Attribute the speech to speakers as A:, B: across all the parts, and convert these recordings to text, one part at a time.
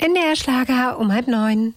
A: NDR Schlager um 8:30.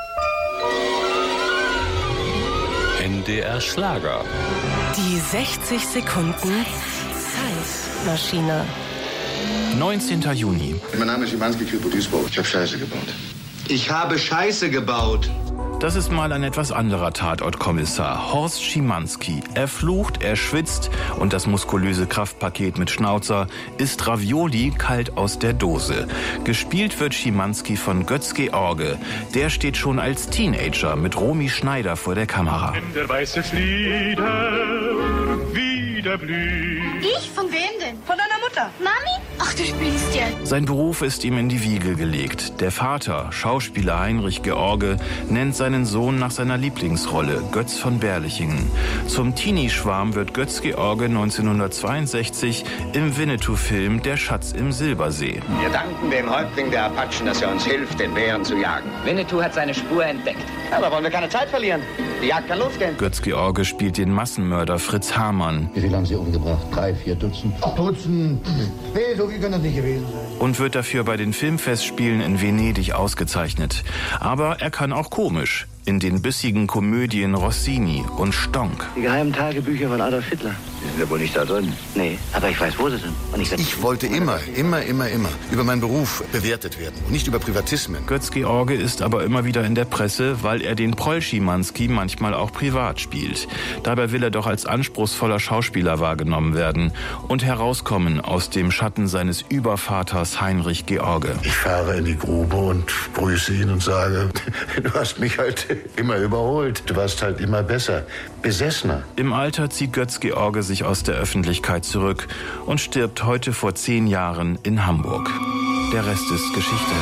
B: NDR Schlager.
C: Die 60 Sekunden Zeitmaschine.
D: 19. Juni.
E: Mein Name ist Schimanski, Kripo Duisburg. Ich habe Scheiße gebaut.
F: Ich habe Scheiße gebaut.
D: Das ist mal ein etwas anderer Tatortkommissar. Horst Schimanski. Er flucht, er schwitzt und das muskulöse Kraftpaket mit Schnauzer ist Ravioli kalt aus der Dose. Gespielt wird Schimanski von Götz-George. Der steht schon als Teenager mit Romy Schneider vor der Kamera.
G: Wenn der weiße Flieder wieder blüht.
H: Ich? Von wem denn? Von deiner Mutter. Mami? Ach, du spielst jetzt.
D: Sein Beruf ist ihm in die Wiege gelegt. Der Vater, Schauspieler Heinrich George, nennt seinen Sohn nach seiner Lieblingsrolle, Götz von Berlichingen. Zum Teenie-Schwarm wird Götz-George 1962 im Winnetou-Film Der Schatz im Silbersee.
I: Wir danken dem Häuptling der Apachen, dass er uns hilft, den Bären zu jagen.
J: Winnetou hat seine Spur entdeckt.
I: Ja, da wollen wir keine Zeit verlieren. Die Jagd kann losgehen.
D: Götz-George spielt den Massenmörder Fritz Hamann.
E: Wie viele haben Sie umgebracht? 3, 4 Dutzend? Dutzend? Nee, so viel kann das nicht gewesen sein.
D: Und wird dafür bei den Filmfestspielen in Venedig ausgezeichnet. Aber er kann auch komisch. In den bissigen Komödien Rossini und Stonk.
J: Die geheimen Tagebücher von Adolf Hitler.
I: Die sind ja wohl nicht da drin.
J: Nee, aber ich weiß, wo sie sind. Und
E: Ich wollte immer über meinen Beruf bewertet werden und nicht über Privatismen.
D: Götz-George ist aber immer wieder in der Presse, weil er den Proll Schimanski manchmal auch privat spielt. Dabei will er doch als anspruchsvoller Schauspieler wahrgenommen werden und herauskommen aus dem Schatten seines Übervaters Heinrich George.
E: Ich fahre in die Grube und grüße ihn und sage, du hast mich halt immer überholt. Du warst halt immer besser, besessener.
D: Im Alter zieht Götz-George sich aus der Öffentlichkeit zurück und stirbt heute vor 10 Jahren in Hamburg. Der Rest ist Geschichte.